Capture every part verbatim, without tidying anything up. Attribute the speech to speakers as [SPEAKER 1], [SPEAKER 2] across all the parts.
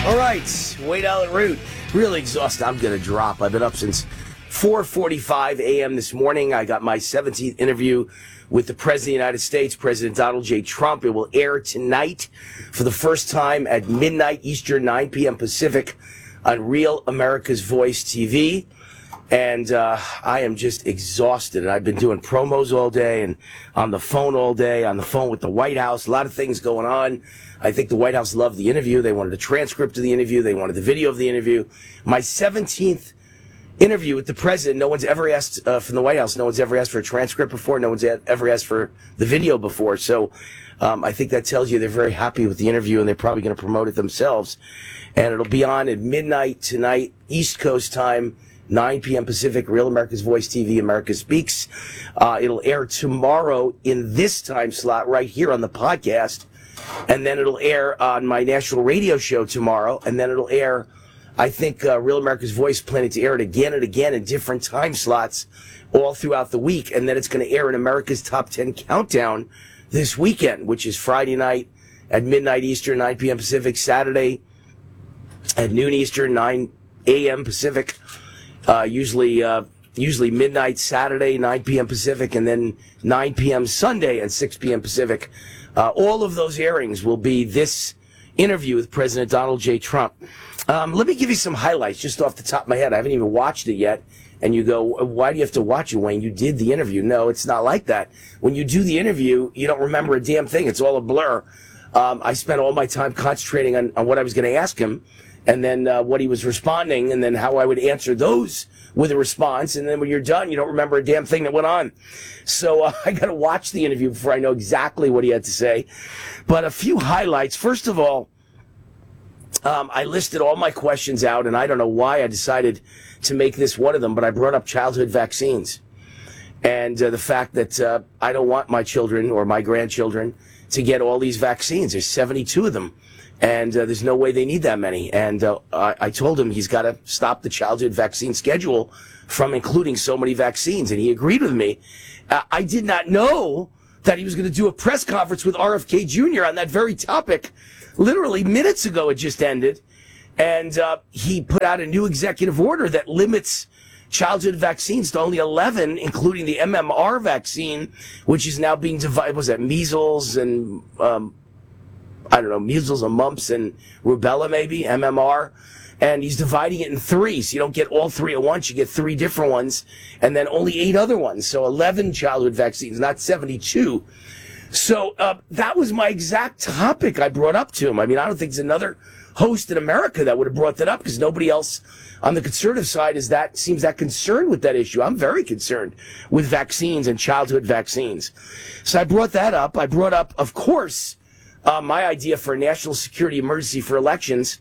[SPEAKER 1] All right, Wade Allen Root. Really exhausted. I'm going to drop. I've been up since four forty-five a.m. this morning. I got my seventeenth interview with the President of the United States, President Donald J. Trump. It will air tonight for the first time at midnight Eastern, nine p.m. Pacific on Real America's Voice T V. And uh, I am just exhausted. And I've been doing promos all day and on the phone all day, on the phone with the White House. A lot of things going on. I think the White House loved the interview. They wanted a transcript of the interview. They wanted the video of the interview. My seventeenth interview with the president. No one's ever asked uh, from the White House. No one's ever asked for a transcript before. No one's ever asked for the video before. So um, I think that tells you they're very happy with the interview, and they're probably going to promote it themselves. And it'll be on at midnight tonight, East Coast time, nine p.m. Pacific, Real America's Voice T V, America Speaks. Uh, it'll air tomorrow in this time slot right here on the podcast. And then it'll air on my national radio show tomorrow. And then it'll air, I think, uh, Real America's Voice planning to air it again and again in different time slots all throughout the week. And then it's going to air in America's Top ten Countdown this weekend, which is Friday night at midnight Eastern, nine p.m. Pacific, Saturday at noon Eastern, nine a.m. Pacific. Uh, usually, uh, usually midnight Saturday, nine p.m. Pacific, and then nine p.m. Sunday at six p.m. Pacific. Uh, all of those airings will be this interview with President Donald J. Trump. Um, let me give you some highlights just off the top of my head. I haven't even watched it yet. And you go, why do you have to watch it, Wayne? You did the interview. No, it's not like that. When you do the interview, you don't remember a damn thing. It's all a blur. Um, I spent all my time concentrating on, on what I was going to ask him, and then uh, what he was responding, and then how I would answer those with a response. And then when you're done, you don't remember a damn thing that went on. So uh, I got to watch the interview before I know exactly what he had to say. But a few highlights. First of all, um, I listed all my questions out, and I don't know why I decided to make this one of them, but I brought up childhood vaccines and uh, the fact that uh, I don't want my children or my grandchildren to get all these vaccines. There's seventy-two of them. And uh, there's no way they need that many. And uh, I, I told him he's got to stop the childhood vaccine schedule from including so many vaccines. And he agreed with me. Uh, I did not know that he was going to do a press conference with R F K Junior on that very topic. Literally minutes ago, it just ended. And uh, he put out a new executive order that limits childhood vaccines to only eleven, including the M M R vaccine, which is now being divided. Was that measles and... Um, I don't know, measles and mumps and rubella maybe, M M R. And he's dividing it in three, so you don't get all three at once. You get three different ones, and then only eight other ones. So eleven childhood vaccines, not seventy-two. So uh, that was my exact topic I brought up to him. I mean, I don't think there's another host in America that would have brought that up, because nobody else on the conservative side is that seems that concerned with that issue. I'm very concerned with vaccines and childhood vaccines. So I brought that up. I brought up, of course, Uh, my idea for a national security emergency for elections,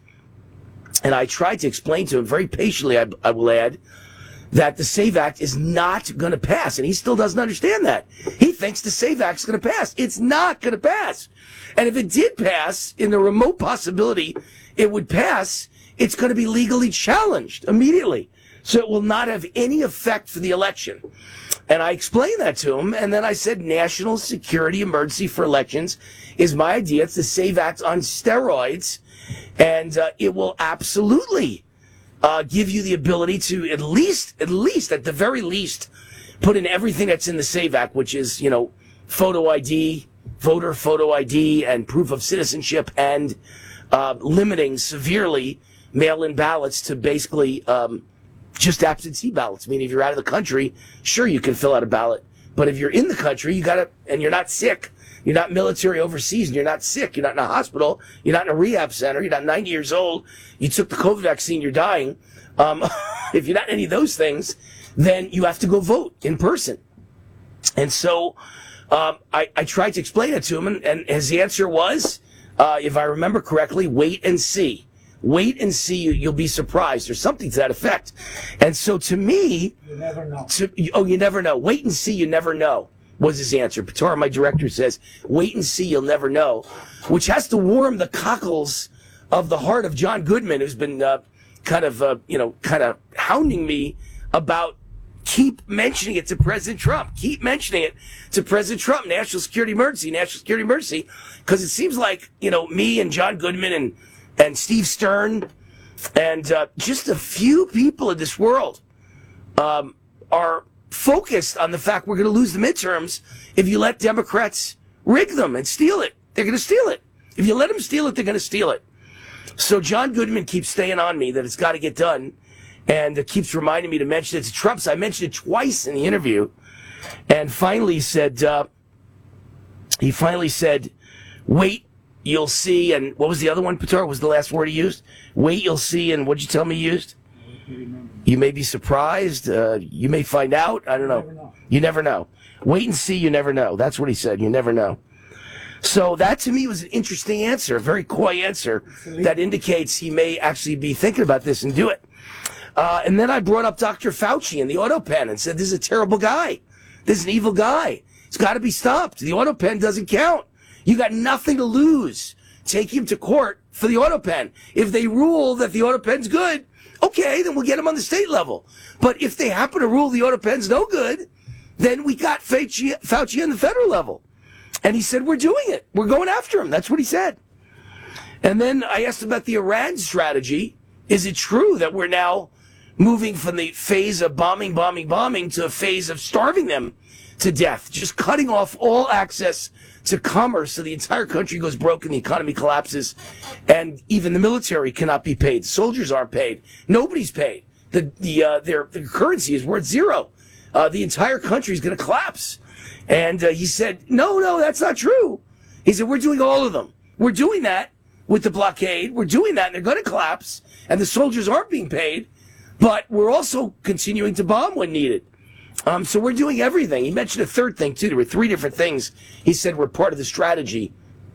[SPEAKER 1] and I tried to explain to him very patiently, I, I will add, that the SAVE Act is not going to pass, and he still doesn't understand that. He thinks the SAVE Act is going to pass. It's not going to pass. And if it did pass, in the remote possibility it would pass, it's going to be legally challenged immediately. So it will not have any effect for the election. And I explained that to him, and then I said national security emergency for elections is my idea. It's the SAVE Act on steroids, and uh, it will absolutely uh, give you the ability to at least, at least, at the very least, put in everything that's in the SAVE Act, which is, you know, photo I D, voter photo I D, and proof of citizenship, and uh, limiting severely mail-in ballots to basically um, just absentee ballots. I mean, if you're out of the country, sure, you can fill out a ballot. But if you're in the country, you gotta, and you're not sick, you're not military overseas, and you're not sick, you're not in a hospital, you're not in a rehab center, you're not ninety years old, you took the COVID vaccine, you're dying. Um, if you're not any of those things, then you have to go vote in person. And so um, I, I tried to explain it to him, and, and his answer was, uh, if I remember correctly, wait and see. Wait and see, you, you'll be surprised, or something to that effect. And so to me...
[SPEAKER 2] You never know.
[SPEAKER 1] To, oh, you never know. Wait and see, you never know, was his answer. Patora, my director, says, wait and see, you'll never know, which has to warm the cockles of the heart of John Goodman, who's been uh, kind of, uh, you know, kind of hounding me about keep mentioning it to President Trump. Keep mentioning it to President Trump. National security emergency, national security emergency. Because it seems like, you know, me and John Goodman and and Steve Stern and uh, just a few people in this world um, are focused on the fact we're going to lose the midterms if you let Democrats rig them and steal it. They're going to steal it. If you let them steal it, they're going to steal it. So John Goodman keeps staying on me that it's got to get done, and it keeps reminding me to mention it to Trump. So I mentioned it twice in the interview, and finally he said, uh, he finally said, wait, you'll see. And what was the other one, Patar? What was the last word he used? Wait, you'll see. And what'd you tell me he used? You may be surprised. Uh, you may find out. I don't know. You never know. You never know. Wait and see. You never know. That's what he said. You never know. So that to me was an interesting answer, a very coy answer that indicates he may actually be thinking about this and do it. Uh, and then I brought up Doctor Fauci and the auto pen and said, this is a terrible guy. This is an evil guy. It's got to be stopped. The auto pen doesn't count. You got nothing to lose. Take him to court for the auto pen. If they rule that the auto pen's good, okay, then we'll get him on the state level. But if they happen to rule the auto pen's no good, then we got Fauci, Fauci on the federal level. And he said, we're doing it. We're going after him. That's what he said. And then I asked about the Iran strategy. Is it true that we're now moving from the phase of bombing, bombing, bombing to a phase of starving them to death, just cutting off all access to commerce so the entire country goes broke and the economy collapses, and even the military cannot be paid. The soldiers aren't paid. Nobody's paid. The the uh, their, their currency is worth zero. Uh, the entire country is going to collapse. And uh, he said, no, no, that's not true. He said, we're doing all of them. We're doing that with the blockade. We're doing that, and they're going to collapse, and the soldiers aren't being paid, but we're also continuing to bomb when needed. Um, so we're doing everything. He mentioned a third thing, too. There were three different things he said were part of the strategy.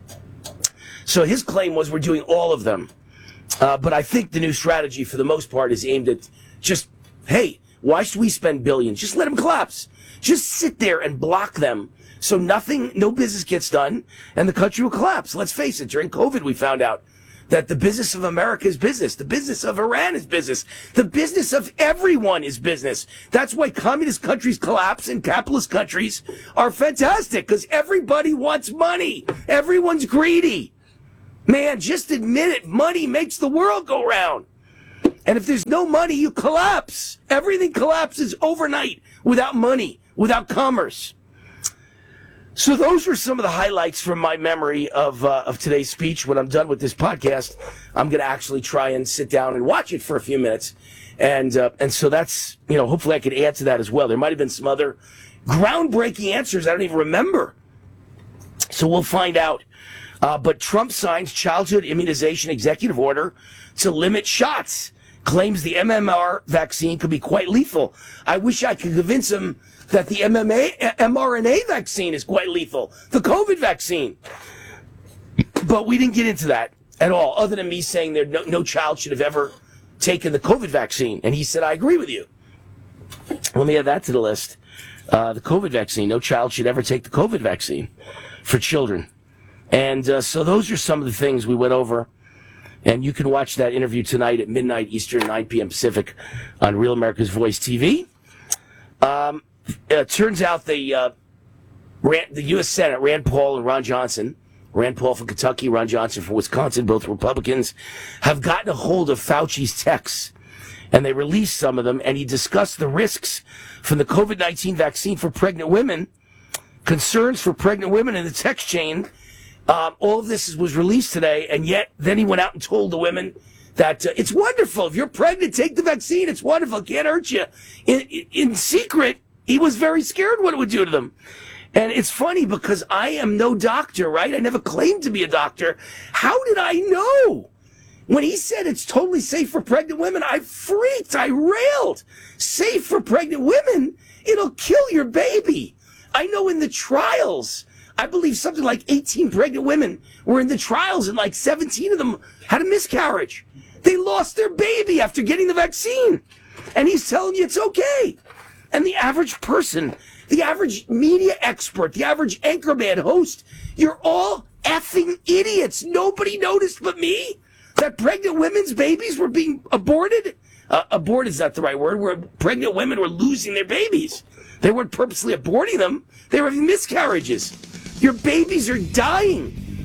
[SPEAKER 1] So his claim was we're doing all of them. Uh, but I think the new strategy, for the most part, is aimed at just, hey, why should we spend billions? Just let them collapse. Just sit there and block them so nothing, no business gets done, and the country will collapse. Let's face it, during COVID we found out that the business of America is business. The business of Iran is business. The business of everyone is business. That's why communist countries collapse and capitalist countries are fantastic, because everybody wants money. Everyone's greedy. Man, just admit it. Money makes the world go round. And if there's no money, you collapse. Everything collapses overnight without money, without commerce. So those were some of the highlights from my memory of uh, of today's speech. When I'm done with this podcast, I'm going to actually try and sit down and watch it for a few minutes. And uh, and so that's, you know, hopefully I could add to that as well. There might have been some other groundbreaking answers I don't even remember. So we'll find out. Uh, but Trump signs childhood immunization executive order to limit shots. Claims the M M R vaccine could be quite lethal. I wish I could convince him that the M M A, mRNA vaccine is quite lethal, the COVID vaccine. But we didn't get into that at all, other than me saying that no, no child should have ever taken the COVID vaccine. And he said, I agree with you. Let me add that to the list. Uh, the COVID vaccine. No child should ever take the COVID vaccine for children. And uh, so those are some of the things we went over. And you can watch that interview tonight at midnight Eastern, nine p.m. Pacific on Real America's Voice T V. Um, it turns out the uh, Rand, the U S Senate, Rand Paul and Ron Johnson, Rand Paul from Kentucky, Ron Johnson from Wisconsin, both Republicans, have gotten a hold of Fauci's texts. And they released some of them, and he discussed the risks from the COVID nineteen vaccine for pregnant women, concerns for pregnant women in the text chain. Um, all of this was released today, and yet then he went out and told the women that uh, it's wonderful. If you're pregnant, take the vaccine. It's wonderful. It can't hurt you. In, in, in secret, he was very scared what it would do to them. And it's funny because I am no doctor, right? I never claimed to be a doctor. How did I know? When he said it's totally safe for pregnant women, I freaked. I railed. Safe for pregnant women? It'll kill your baby. I know in the trials, I believe something like eighteen pregnant women were in the trials, and like seventeen of them had a miscarriage. They lost their baby after getting the vaccine. And he's telling you it's okay. And the average person, the average media expert, the average anchorman host, you're all effing idiots. Nobody noticed but me that pregnant women's babies were being aborted. Uh, abort is not the right word. Where pregnant women were losing their babies. They weren't purposely aborting them. They were having miscarriages. Your babies are dying.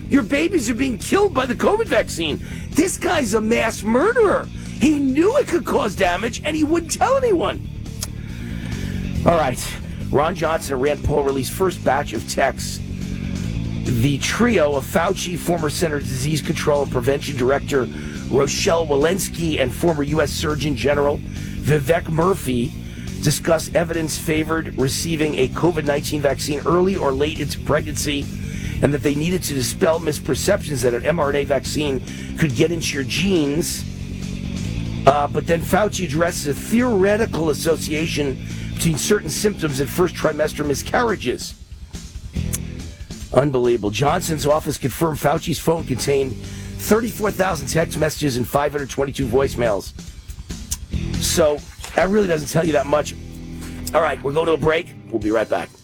[SPEAKER 1] Your babies are being killed by the COVID vaccine. This guy's a mass murderer. He knew it could cause damage, and he wouldn't tell anyone. All right. Ron Johnson and Rand Paul released first batch of texts. The trio of Fauci, former Center for Disease Control and Prevention Director Rochelle Walensky, and former U S Surgeon General Vivek Murthy discuss evidence favored receiving a COVID nineteen vaccine early or late into pregnancy, and that they needed to dispel misperceptions that an mRNA vaccine could get into your genes. Uh, but then Fauci addresses a theoretical association between certain symptoms and first trimester miscarriages. Unbelievable. Johnson's office confirmed Fauci's phone contained thirty-four thousand text messages and five hundred twenty-two voicemails. So that really doesn't tell you that much. All right, we're going to a break. We'll be right back.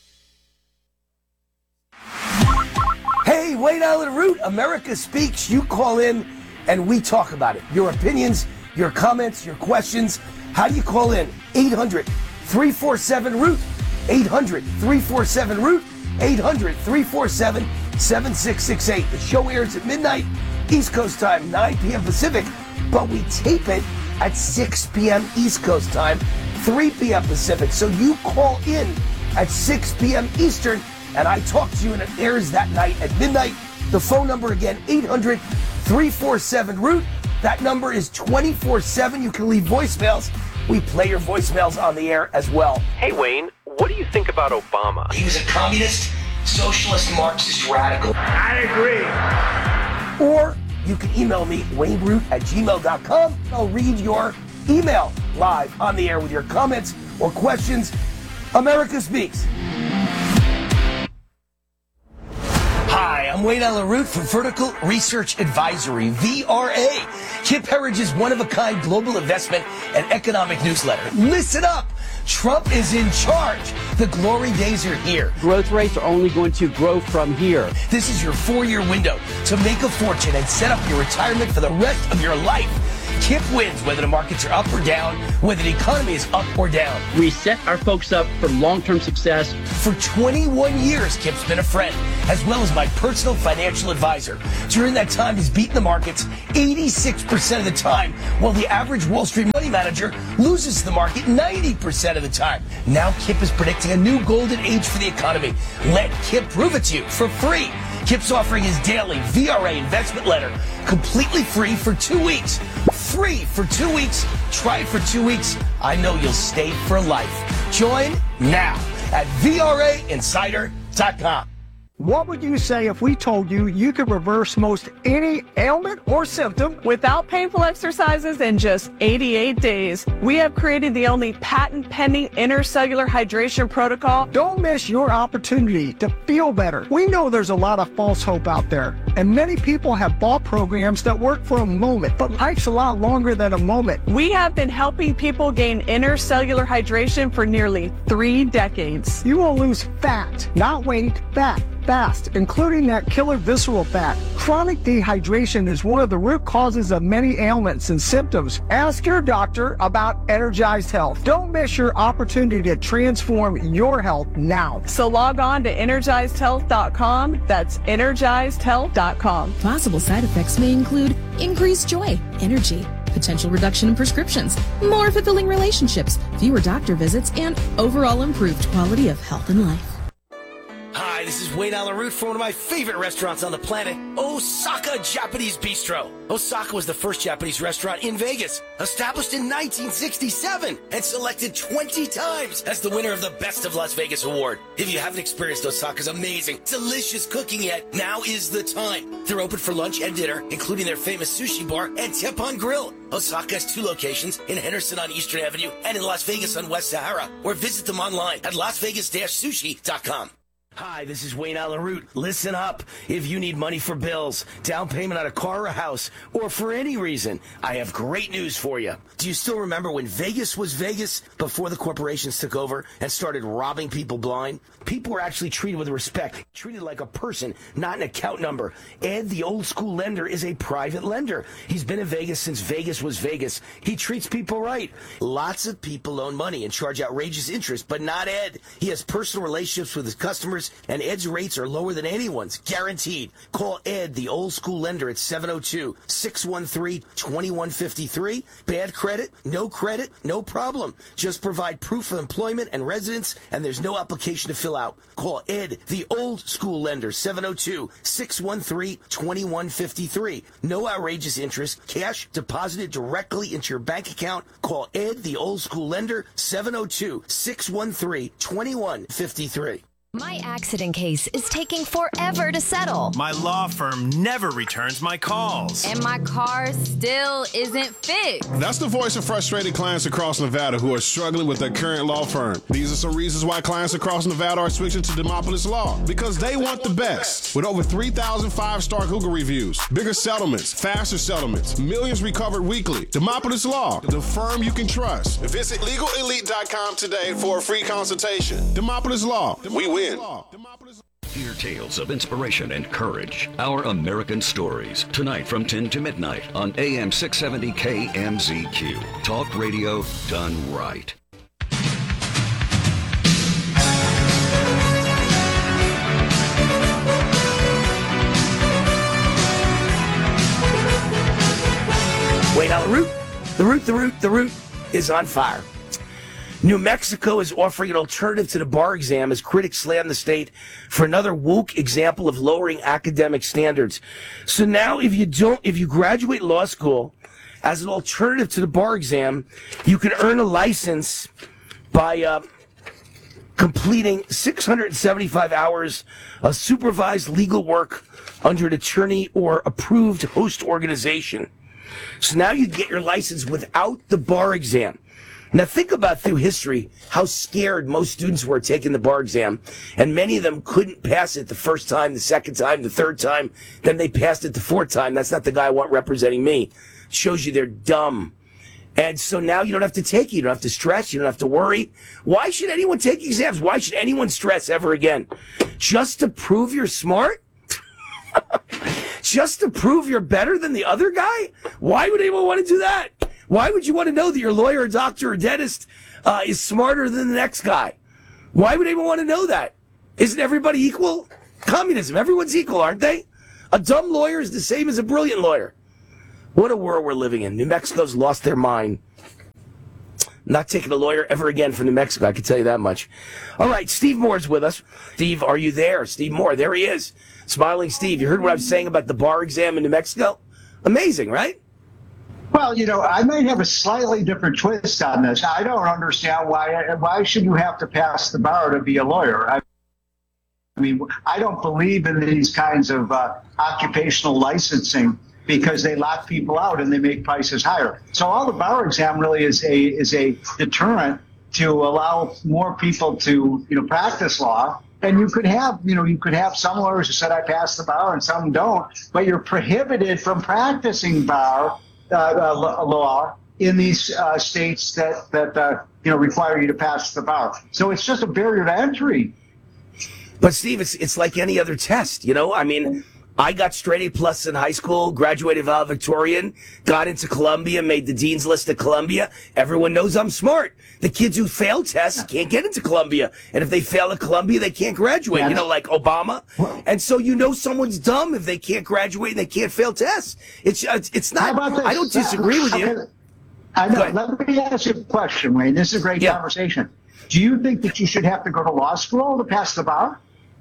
[SPEAKER 1] Hey, Wayne Allyn Root, America Speaks. You call in and we talk about it. Your opinions, your comments, your questions. How do you call in? eight hundred, three four seven, root. eight hundred, three four seven, root. eight hundred, three four seven, seven six six eight. The show airs at midnight, East Coast time, nine p.m. Pacific, but we tape it at six p.m. East Coast time, three p.m. Pacific. So you call in at six p.m. Eastern, and I talk to you, and it airs that night at midnight. The phone number again, eight hundred, three four seven, root. That number is twenty-four seven. You can leave voicemails. We play your voicemails on the air as well.
[SPEAKER 2] Hey, Wayne, what do you think about Obama?
[SPEAKER 1] He was a communist, socialist, Marxist radical.
[SPEAKER 3] I agree.
[SPEAKER 1] Or you can email me, wayne root at gmail dot com. I'll read your email live on the air with your comments or questions. America Speaks. Hi, I'm Wayne Allyn Root from Vertical Research Advisory, V R A. Kip Herrige's one-of-a-kind global investment and economic newsletter. Listen up. Trump is in charge. The glory days are here.
[SPEAKER 4] Growth rates are only going to grow from here.
[SPEAKER 1] This is your four-year window to make a fortune and set up your retirement for the rest of your life. Kip wins whether the markets are up or down, whether the economy is up or down.
[SPEAKER 4] We set our folks up for long-term success.
[SPEAKER 1] For twenty-one years, Kip's been a friend, as well as my personal financial advisor. During that time, he's beaten the markets eighty-six percent of the time, while the average Wall Street money manager loses the market ninety percent of the time. Now Kip is predicting a new golden age for the economy. Let Kip prove it to you for free. Kip's offering his daily V R A investment letter completely free for two weeks. Free for two weeks. Try it for two weeks. I know you'll stay for life. Join now at V R A insider dot com.
[SPEAKER 3] What would you say if we told you you could reverse most any ailment or symptom
[SPEAKER 5] without painful exercises in just eighty-eight days? We have created the only patent-pending intercellular hydration protocol.
[SPEAKER 3] Don't miss your opportunity to feel better. We know there's a lot of false hope out there, and many people have bought programs that work for a moment, but life's a lot longer than a moment.
[SPEAKER 5] We have been helping people gain intercellular hydration for nearly three decades.
[SPEAKER 3] You will lose fat, not weight, fat. Fast, including that killer visceral fat. Chronic dehydration is one of the root causes of many ailments and symptoms. Ask your doctor about Energized Health. Don't miss your opportunity to transform your health now.
[SPEAKER 5] So log on to energized health dot com. That's energized health dot com.
[SPEAKER 6] Possible side effects may include increased joy, energy, potential reduction in prescriptions, more fulfilling relationships, fewer doctor visits, and overall improved quality of health and life.
[SPEAKER 1] Hi, this is Wayne Allyn Root from one of my favorite restaurants on the planet, Osaka Japanese Bistro. Osaka was the first Japanese restaurant in Vegas, established in nineteen sixty-seven and selected twenty times as the winner of the Best of Las Vegas award. If you haven't experienced Osaka's amazing, delicious cooking yet, now is the time. They're open for lunch and dinner, including their famous sushi bar and Teppan Grill. Osaka has two locations, in Henderson on Eastern Avenue and in Las Vegas on West Sahara, or visit them online at las vegas dash sushi dot com. Hi, this is Wayne Allyn Root. Listen up. If you need money for bills, down payment on a car or a house, or for any reason, I have great news for you. Do you still remember when Vegas was Vegas before the corporations took over and started robbing people blind? People were actually treated with respect, treated like a person, not an account number. Ed, the old school lender, is a private lender. He's been in Vegas since Vegas was Vegas. He treats people right. Lots of people loan money and charge outrageous interest, but not Ed. He has personal relationships with his customers years, and Ed's rates are lower than anyone's, guaranteed. Call Ed, the old school lender, at seven oh two, six one three, two one five three. Bad credit? No credit? No problem. Just provide proof of employment and residence, and there's no application to fill out. Call Ed, the old school lender, seven oh two, six one three, two one five three. No outrageous interest. Cash deposited directly into your bank account. Call Ed, the old school lender, seven oh two, six one three, two one five three.
[SPEAKER 7] My accident case is taking forever to settle.
[SPEAKER 8] My law firm never returns my calls.
[SPEAKER 9] And my car still isn't fixed.
[SPEAKER 10] That's the voice of frustrated clients across Nevada who are struggling with their current law firm. These are some reasons why clients across Nevada are switching to Demopolis Law. Because they want the best. With over three thousand five-star Google reviews, bigger settlements, faster settlements, millions recovered weekly. Demopolis Law, the firm you can trust. Visit legal elite dot com today for a free consultation. Demopolis Law, we win.
[SPEAKER 11] Hear tales of inspiration and courage. Our American Stories. Tonight from ten to midnight on A M six seventy K M Z Q. Talk radio done right.
[SPEAKER 1] Wait, now the root, the root, the root, the root is on fire. New Mexico is offering an alternative to the bar exam as critics slam the state for another woke example of lowering academic standards. So now if you don't, if you graduate law school as an alternative to the bar exam, you can earn a license by uh, completing six hundred seventy-five hours of supervised legal work under an attorney or approved host organization. So now you get your license without the bar exam. Now think about through history how scared most students were taking the bar exam, and many of them couldn't pass it the first time, the second time, the third time, then they passed it the fourth time. That's not the guy I want representing me. It shows you they're dumb. And so now you don't have to take it. You don't have to stress. You don't have to worry. Why should anyone take exams? Why should anyone stress ever again? Just to prove you're smart? Just to prove you're better than the other guy? Why would anyone want to do that? Why would you want to know that your lawyer or doctor or dentist uh, is smarter than the next guy? Why would anyone want to know that? Isn't everybody equal? Communism, everyone's equal, aren't they? A dumb lawyer is the same as a brilliant lawyer. What a world we're living in. New Mexico's lost their mind. Not taking a lawyer ever again from New Mexico, I can tell you that much. All right, Steve Moore's with us. Steve, are you there? Steve Moore, there he is. Smiling Steve. You heard what I was saying about the bar exam in New Mexico? Amazing, right?
[SPEAKER 12] Well, you know, I may have a slightly different twist on this. I don't understand why why should you have to pass the bar to be a lawyer? I, I mean, I don't believe in these kinds of uh, occupational licensing because they lock people out and they make prices higher. So all the bar exam really is a is a deterrent to allow more people to, you know, practice law. And you could have, you know, you could have some lawyers who said I passed the bar and some don't, but you're prohibited from practicing bar Uh, uh, law in these uh, states that that uh, you know require you to pass the bar. So it's just a barrier to entry.
[SPEAKER 1] But Steve, it's it's like any other test, you know. I mean, I got straight A plus in high school, graduated valedictorian, got into Columbia, made the dean's list at Columbia. Everyone knows I'm smart. The kids who fail tests can't get into Columbia, and if they fail at Columbia, they can't graduate. You know, like Obama. And so you know someone's dumb if they can't graduate and they can't fail tests. It's it's, it's not. I don't disagree with you.
[SPEAKER 12] I know. Let me ask you a question, Wayne. This is a great yeah. conversation. Do you think that you should have to go to law school to pass the bar?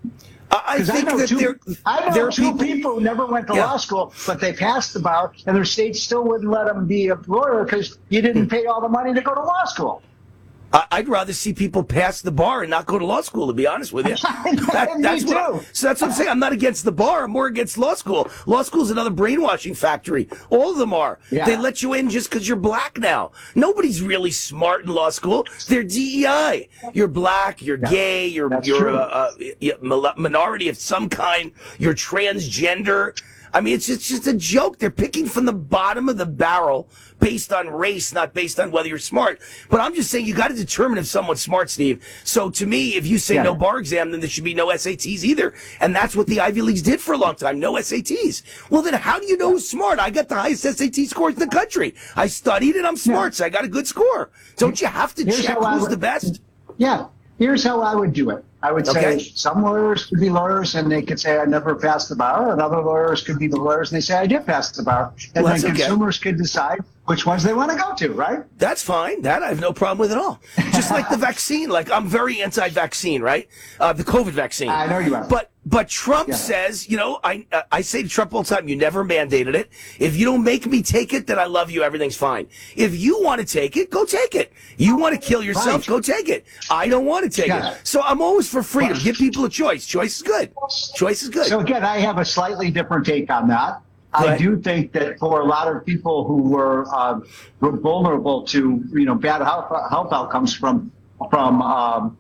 [SPEAKER 1] I think
[SPEAKER 12] I know
[SPEAKER 1] that
[SPEAKER 12] two,
[SPEAKER 1] there,
[SPEAKER 12] I know
[SPEAKER 1] there
[SPEAKER 12] two
[SPEAKER 1] people,
[SPEAKER 12] people who never went to
[SPEAKER 1] yeah.
[SPEAKER 12] law school, but they passed the bar, and their state still wouldn't let them be a lawyer because you didn't pay all the money to go to law school.
[SPEAKER 1] I'd rather see people pass the bar and not go to law school, to be honest with you. That, that's what I, so that's what I'm saying. I'm not against the bar. I'm more against law school. Law school is another brainwashing factory. All of them are. Yeah. They let you in just because you're black now. Nobody's really smart in law school. They're D E I. You're black, you're yeah. gay, you're, you're a, a, a minority of some kind, you're transgender. I mean, it's just, it's just a joke. They're picking from the bottom of the barrel based on race, not based on whether you're smart. But I'm just saying you got to determine if someone's smart, Steve. So to me, if you say yeah. no bar exam, then there should be no S A Ts either. And that's what the Ivy Leagues did for a long time. No S A Ts. Well, then how do you know who's smart? I got the highest S A T scores in the country. I studied and I'm smart, yeah. so I got a good score. Don't you have to
[SPEAKER 12] Here's
[SPEAKER 1] check
[SPEAKER 12] who's
[SPEAKER 1] would, the best?
[SPEAKER 12] Yeah. Here's how I would do it. I would say
[SPEAKER 1] Okay.
[SPEAKER 12] some lawyers could be lawyers and they could say I never passed the bar, and other lawyers could be the lawyers and they say I did pass the bar. And
[SPEAKER 1] Well,
[SPEAKER 12] then
[SPEAKER 1] that's okay.
[SPEAKER 12] consumers could decide which ones they want to go to, right?
[SPEAKER 1] That's fine. That I have no problem with at all. Just like the vaccine. Like, I'm very anti-vaccine, right? Uh, the COVID vaccine.
[SPEAKER 12] I know you are.
[SPEAKER 1] But but Trump
[SPEAKER 12] Yeah.
[SPEAKER 1] says, you know, I uh, I say to Trump all the time, you never mandated it. If you don't make me take it, then I love you. Everything's fine. If you want to take it, go take it. You want to kill yourself,
[SPEAKER 12] Right.
[SPEAKER 1] go take it. I don't want to take
[SPEAKER 12] Yeah.
[SPEAKER 1] it. So I'm always for freedom. Give people a choice. Choice is good. Choice is good.
[SPEAKER 12] So again, I have a slightly different take on that.
[SPEAKER 1] Go
[SPEAKER 12] I
[SPEAKER 1] ahead.
[SPEAKER 12] do think that for a lot of people who were, uh, were vulnerable to, you know, bad health, health outcomes from from um,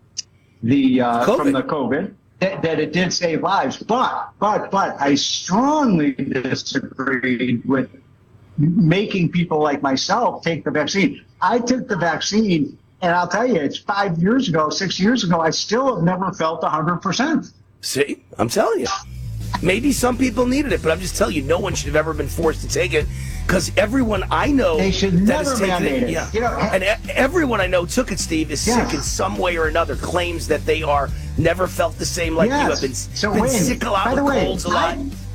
[SPEAKER 12] the uh,
[SPEAKER 1] COVID.
[SPEAKER 12] from the COVID, that, that it did save lives. But but but I strongly disagreed with making people like myself take the vaccine. I took the vaccine, and I'll tell you, it's five years ago, six years ago. I still have never felt one hundred percent.
[SPEAKER 1] See, I'm telling you. Maybe some people needed it, but I'm just telling you, no one should have ever been forced to take it, because everyone I know
[SPEAKER 12] They should
[SPEAKER 1] that
[SPEAKER 12] never
[SPEAKER 1] has taken
[SPEAKER 12] mandate
[SPEAKER 1] it,
[SPEAKER 12] it.
[SPEAKER 1] yeah,
[SPEAKER 12] You know,
[SPEAKER 1] and e- everyone I know took it, Steve, is
[SPEAKER 12] Yeah.
[SPEAKER 1] sick in some way or another. Claims that they are never felt the same like
[SPEAKER 12] Yes.
[SPEAKER 1] you have been.
[SPEAKER 12] So
[SPEAKER 1] been
[SPEAKER 12] wait,
[SPEAKER 1] sick a lot
[SPEAKER 12] by
[SPEAKER 1] with
[SPEAKER 12] the way,
[SPEAKER 1] colds a lot.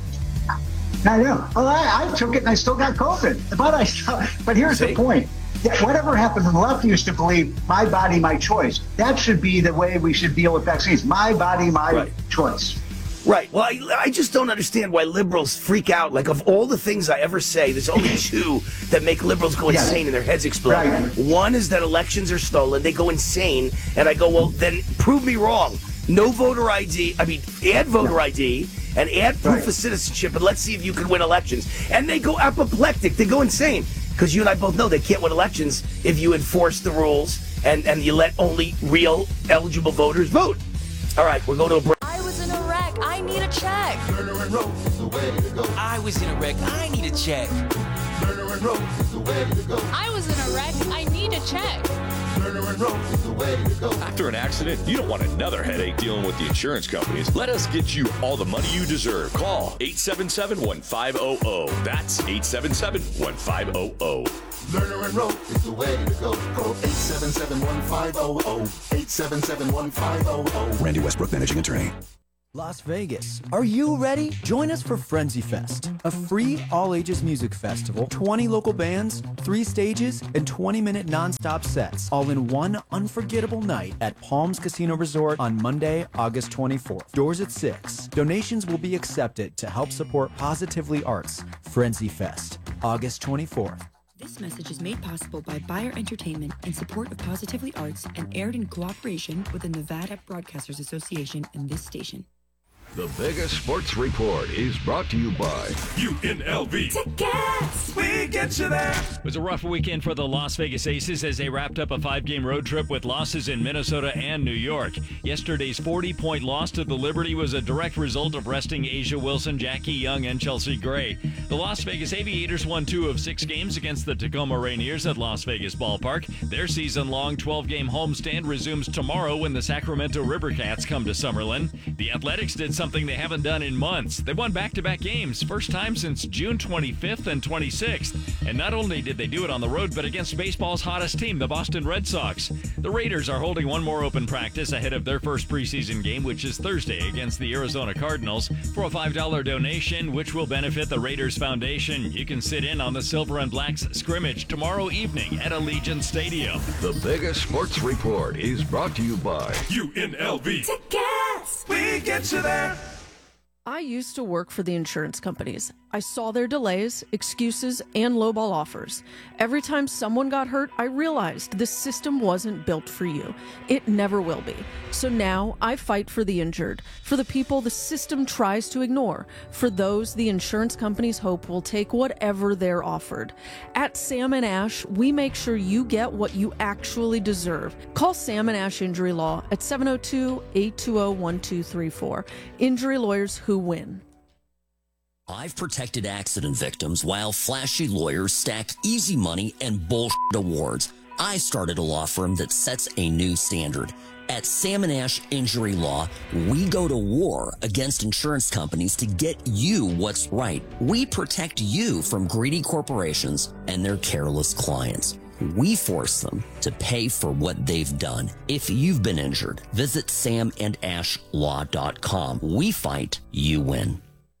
[SPEAKER 12] I, I know. Well, I, I took it and I still got COVID. But I. Still, but here's
[SPEAKER 1] See?
[SPEAKER 12] the point. That whatever happened, the left used to believe my body, my choice. That should be the way we should deal with vaccines. My body, my
[SPEAKER 1] Right.
[SPEAKER 12] choice.
[SPEAKER 1] Right. Well, I, I just don't understand why liberals freak out. Like, of all the things I ever say, there's only two that make liberals go
[SPEAKER 12] Yeah.
[SPEAKER 1] insane and their heads explode.
[SPEAKER 12] Right.
[SPEAKER 1] One is that elections are stolen. They go insane. And I go, well, then prove me wrong. No voter I D. I mean, add voter I D and add proof
[SPEAKER 12] Right.
[SPEAKER 1] of citizenship, and let's see if you can win elections. And they go apoplectic. They go insane. Because you and I both know they can't win elections if you enforce the rules and, and you let only real eligible voters vote. All right, we're going to a break.
[SPEAKER 9] I was in a wreck. I need a check.
[SPEAKER 13] I was in a wreck. I need a check.
[SPEAKER 9] I was in a wreck. I need a check.
[SPEAKER 14] After an accident, you don't want another headache dealing with the insurance companies. Let us get you all the money you deserve. Call eight seven seven, one five zero zero. That's eight seven seven, one five zero zero.
[SPEAKER 15] Lerner and Rowe is the way to go. Call eight seven seven, one five zero zero. eight seven seven, one five zero zero.
[SPEAKER 16] Randy Westbrook, managing attorney.
[SPEAKER 17] Las Vegas. Are you ready? Join us for Frenzy Fest, a free all-ages music festival, twenty local bands, three stages, and twenty-minute non-stop sets, all in one unforgettable night at Palms Casino Resort on Monday, August twenty-fourth. Doors at six. Donations will be accepted to help support Positively Arts. Frenzy Fest, August twenty-fourth.
[SPEAKER 18] This message is made possible by Bayer Entertainment in support of Positively Arts and aired in cooperation with the Nevada Broadcasters Association and this station.
[SPEAKER 11] The biggest sports report is brought to you by
[SPEAKER 8] U N L V.
[SPEAKER 9] Tickets.
[SPEAKER 8] We get you there.
[SPEAKER 19] It was a rough weekend for the Las Vegas Aces as they wrapped up a five-game road trip with losses in Minnesota and New York. Yesterday's forty-point loss to the Liberty was a direct result of resting Asia Wilson, Jackie Young, and Chelsea Gray. The Las Vegas Aviators won two of six games against the Tacoma Rainiers at Las Vegas Ballpark. Their season-long twelve-game homestand resumes tomorrow when the Sacramento Rivercats come to Summerlin. The Athletics did something they haven't done in months. They won back-to-back games, first time since June twenty-fifth and twenty-sixth. And not only did they do it on the road, but against baseball's hottest team, the Boston Red Sox. The Raiders are holding one more open practice ahead of their first preseason game, which is Thursday against the Arizona Cardinals. For a five dollar donation, which will benefit the Raiders Foundation, you can sit in on the Silver and Blacks scrimmage tomorrow evening at Allegiant Stadium.
[SPEAKER 11] The biggest sports report is brought to you by
[SPEAKER 8] U N L V.
[SPEAKER 9] Tickets.
[SPEAKER 8] We get you there.
[SPEAKER 5] I used to work for the insurance companies. I saw their delays, excuses, and lowball offers. Every time someone got hurt, I realized this system wasn't built for you. It never will be. So now I fight for the injured, for the people the system tries to ignore, for those the insurance companies hope will take whatever they're offered. At Sam and Ash, we make sure you get what you actually deserve. Call Sam and Ash Injury Law at seven oh two, eight two oh, one two three four. Injury lawyers who win.
[SPEAKER 20] I've protected accident victims while flashy lawyers stack easy money and bullshit awards. I started a law firm that sets a new standard. At Sam and Ash Injury Law, we go to war against insurance companies to get you what's right. We protect you from greedy corporations and their careless clients. We force them to pay for what they've done. If you've been injured, visit sam and ash law dot com. We fight, you win.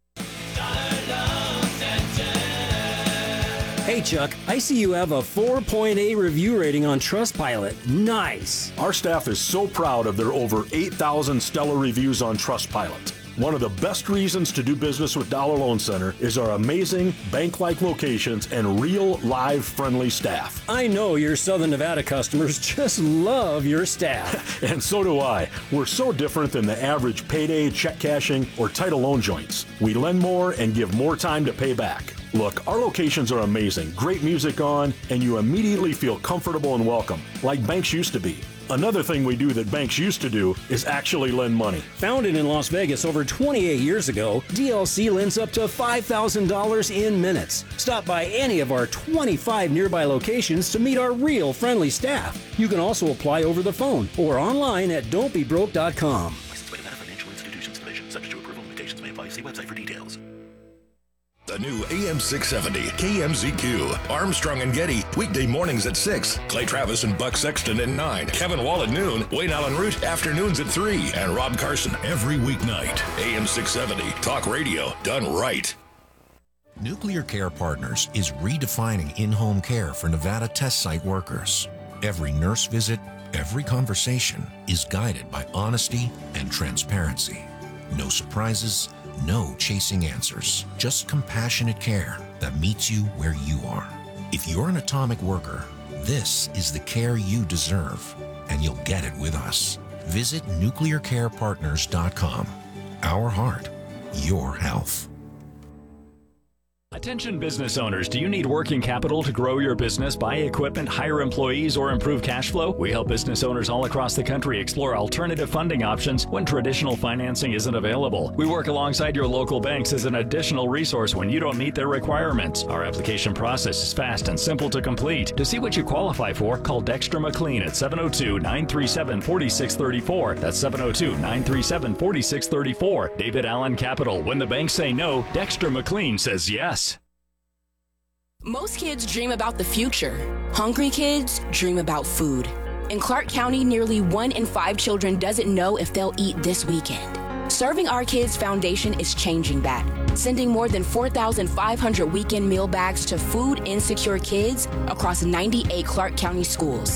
[SPEAKER 16] Hey Chuck, I see you have a four point eight review rating on Trustpilot. Nice.
[SPEAKER 21] Our staff is so proud of their over eight thousand stellar reviews on Trustpilot. One of the best reasons to do business with Dollar Loan Center is our amazing bank-like locations and real, live, friendly staff.
[SPEAKER 16] I know your Southern Nevada customers just love your staff.
[SPEAKER 21] And so do I. We're so different than the average payday, check cashing, or title loan joints. We lend more and give more time to pay back. Look, our locations are amazing, great music on, and you immediately feel comfortable and welcome, like banks used to be. Another thing we do that banks used to do is actually lend money.
[SPEAKER 16] Founded in Las Vegas over twenty-eight years ago, D L C lends up to five thousand dollars in minutes. Stop by any of our twenty-five nearby locations to meet our real friendly staff. You can also apply over the phone or online at don't be broke dot com.
[SPEAKER 22] Licensed by Nevada Financial Institutions Division. Subject to approval. Limitations may apply. See website for details.
[SPEAKER 23] The new A M six seventy K M Z Q. Armstrong and Getty, weekday mornings at six. Clay Travis and Buck Sexton at nine. Kevin Wall at noon. Wayne Allen Root, afternoons at three. And Rob Carson every weeknight. A M six seventy, talk radio done right.
[SPEAKER 24] Nuclear Care Partners is redefining in-home care for Nevada test site workers. Every nurse visit, every conversation is guided by honesty and transparency. No surprises, no chasing answers, just compassionate care that meets you where you are. If you're an atomic worker, this is the care you deserve, and you'll get it with us. Visit nuclear care partners dot com. Our heart, your health.
[SPEAKER 19] Attention business owners, do you need working capital to grow your business, buy equipment, hire employees, or improve cash flow? We help business owners all across the country explore alternative funding options when traditional financing isn't available. We work alongside your local banks as an additional resource when you don't meet their requirements. Our application process is fast and simple to complete. To see what you qualify for, call Dexter McLean at seven oh two, nine three seven, four six three four. That's seven oh two, nine three seven, four six three four. David Allen Capital. When the banks say no, Dexter McLean says yes.
[SPEAKER 25] Most kids dream about the future. Hungry kids dream about food. In Clark County, nearly one in five children doesn't know if they'll eat this weekend. Serving Our Kids Foundation is changing that, sending more than four thousand five hundred weekend meal bags to food insecure kids across ninety-eight Clark County schools.